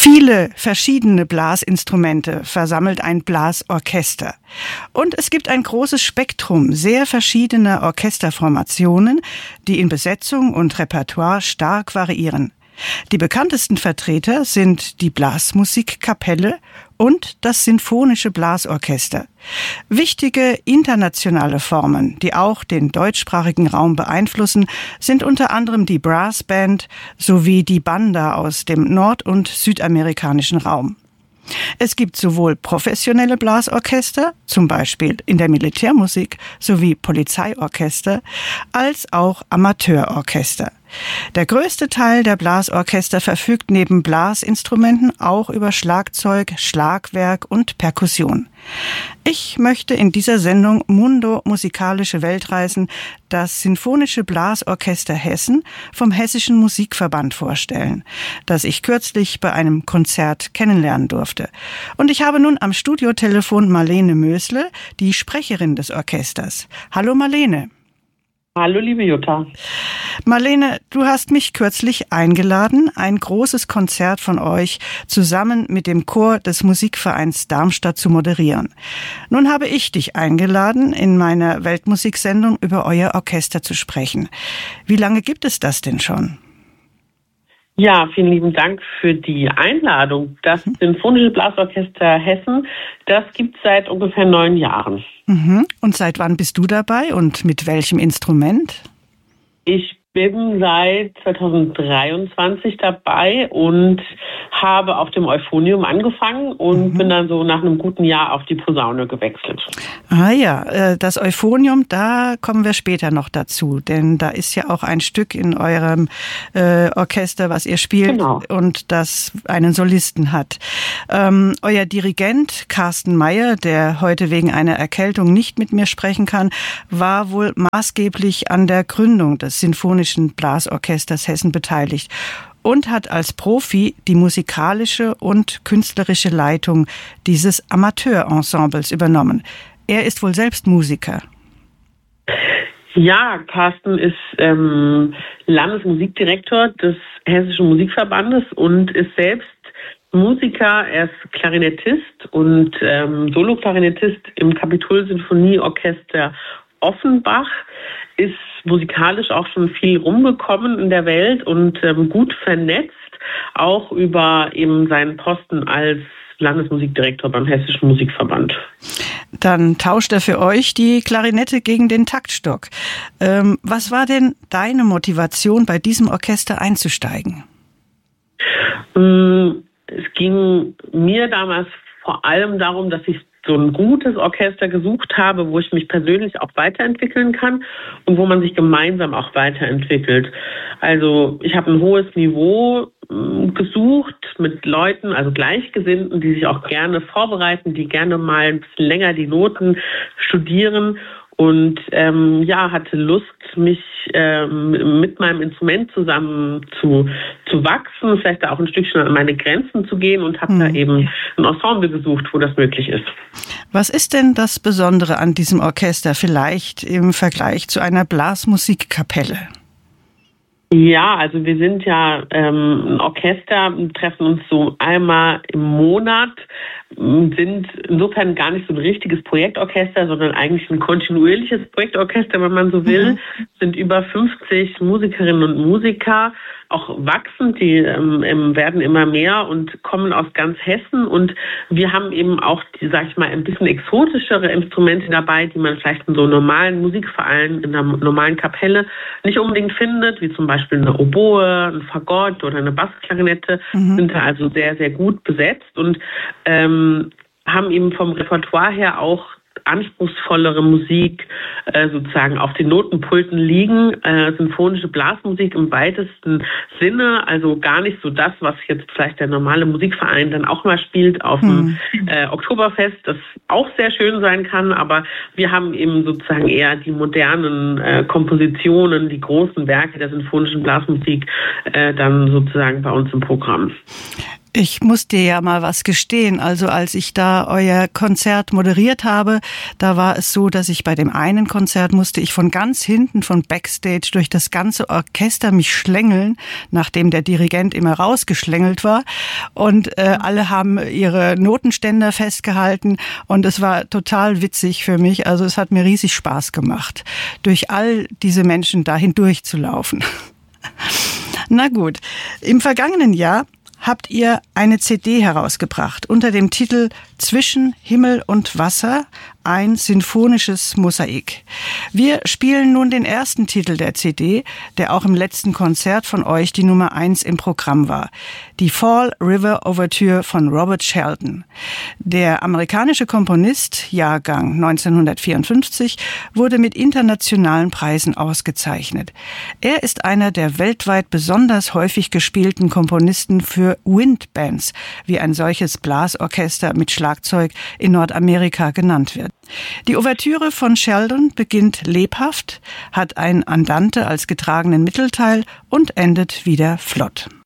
Viele verschiedene Blasinstrumente versammelt ein Blasorchester. Und es gibt ein großes Spektrum sehr verschiedener Orchesterformationen, die in Besetzung und Repertoire stark variieren. Die bekanntesten Vertreter sind die Blasmusikkapelle und das Sinfonische Blasorchester. Wichtige internationale Formen, die auch den deutschsprachigen Raum beeinflussen, sind unter anderem die Brassband sowie die Banda aus dem nord- und südamerikanischen Raum. Es gibt sowohl professionelle Blasorchester, zum Beispiel in der Militärmusik sowie Polizeiorchester, als auch Amateurorchester. Der größte Teil der Blasorchester verfügt neben Blasinstrumenten auch über Schlagzeug, Schlagwerk und Perkussion. Ich möchte in dieser Sendung Mundo Musikalische Weltreisen das Sinfonische Blasorchester Hessen vom Hessischen Musikverband vorstellen, das ich kürzlich bei einem Konzert kennenlernen durfte. Und ich habe nun am Studiotelefon Marlene Mösle, die Sprecherin des Orchesters. Hallo Marlene. Hallo, liebe Jutta. Marlene, du hast mich kürzlich eingeladen, ein großes Konzert von euch zusammen mit dem Chor des Musikvereins Darmstadt zu moderieren. Nun habe ich dich eingeladen, in meiner Weltmusiksendung über euer Orchester zu sprechen. Wie lange gibt es das denn schon? Ja, vielen lieben Dank für die Einladung. Das Sinfonische Blasorchester Hessen, das gibt es seit ungefähr 9 Jahren. Und seit wann bist du dabei und mit welchem Instrument? Ich bin seit 2023 dabei und habe auf dem Euphonium angefangen und bin dann so nach einem guten Jahr auf die Posaune gewechselt. Ah ja, das Euphonium, da kommen wir später noch dazu, denn da ist ja auch ein Stück in eurem Orchester, was ihr spielt, genau, und das einen Solisten hat. Euer Dirigent Carsten Meyer, der heute wegen einer Erkältung nicht mit mir sprechen kann, war wohl maßgeblich an der Gründung des Sinfonischen Blasorchesters Hessen beteiligt und hat als Profi die musikalische und künstlerische Leitung dieses Amateurensembles übernommen. Er ist wohl selbst Musiker. Ja, Carsten ist Landesmusikdirektor des Hessischen Musikverbandes und ist selbst Musiker. Er ist Klarinettist und Soloklarinettist im Kapitol-Sinfonieorchester Offenbach, ist musikalisch auch schon viel rumgekommen in der Welt und gut vernetzt, auch über eben seinen Posten als Landesmusikdirektor beim Hessischen Musikverband. Dann tauscht er für euch die Klarinette gegen den Taktstock. Was war denn deine Motivation, bei diesem Orchester einzusteigen? Es ging mir damals vor allem darum, dass ich so ein gutes Orchester gesucht habe, wo ich mich persönlich auch weiterentwickeln kann und wo man sich gemeinsam auch weiterentwickelt. Also ich habe ein hohes Niveau gesucht mit Leuten, also Gleichgesinnten, die sich auch gerne vorbereiten, die gerne mal ein bisschen länger die Noten studieren und hatte Lust, mich mit meinem Instrument zusammen zu wachsen, vielleicht auch ein Stückchen an meine Grenzen zu gehen und habe da eben ein Ensemble gesucht, wo das möglich ist. Was ist denn das Besondere an diesem Orchester vielleicht im Vergleich zu einer Blasmusikkapelle? Ja, also wir sind ja ein Orchester, treffen uns so einmal im Monat, sind insofern gar nicht so ein richtiges Projektorchester, sondern eigentlich ein kontinuierliches Projektorchester, wenn man so will. Sind über 50 Musikerinnen und Musiker, auch wachsend, die werden immer mehr und kommen aus ganz Hessen. Und wir haben eben auch die, sag ich mal, ein bisschen exotischere Instrumente dabei, die man vielleicht in so normalen Musikvereinen, in einer normalen Kapelle nicht unbedingt findet, wie zum Beispiel eine Oboe, ein Fagott oder eine Bassklarinette, sind da also sehr, sehr gut besetzt und haben eben vom Repertoire her auch anspruchsvollere Musik sozusagen auf den Notenpulten liegen. Symphonische Blasmusik im weitesten Sinne, also gar nicht so das, was jetzt vielleicht der normale Musikverein dann auch mal spielt auf dem Oktoberfest, das auch sehr schön sein kann, aber wir haben eben sozusagen eher die modernen Kompositionen, die großen Werke der symphonischen Blasmusik dann sozusagen bei uns im Programm. Ich muss dir ja mal was gestehen. Also als ich da euer Konzert moderiert habe, da war es so, dass ich bei dem einen Konzert musste ich von ganz hinten, von Backstage durch das ganze Orchester mich schlängeln, nachdem der Dirigent immer rausgeschlängelt war. Und alle haben ihre Notenständer festgehalten und es war total witzig für mich. Also es hat mir riesig Spaß gemacht, durch all diese Menschen da hindurch zu laufen. Na gut, im vergangenen Jahr habt ihr eine CD herausgebracht unter dem Titel Zwischen Himmel und Wasser, ein sinfonisches Mosaik. Wir spielen nun den ersten Titel der CD, der auch im letzten Konzert von euch die Nummer 1 im Programm war. Die Fall River Overture von Robert Shelton. Der amerikanische Komponist, Jahrgang 1954, wurde mit internationalen Preisen ausgezeichnet. Er ist einer der weltweit besonders häufig gespielten Komponisten für Windbands, wie ein solches Blasorchester mit Schlagzeug in Nordamerika genannt wird. Die Ouvertüre von Shelton beginnt lebhaft, hat ein Andante als getragenen Mittelteil und endet wieder flott.